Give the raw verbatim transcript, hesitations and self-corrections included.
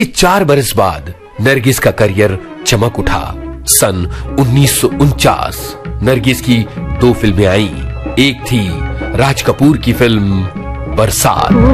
चार बरस बाद नरगिस का करियर चमक उठा। सन उन्नीस सौ उनचास नरगिस की दो फिल्में आईं। एक थी राज कपूर की फिल्म बरसात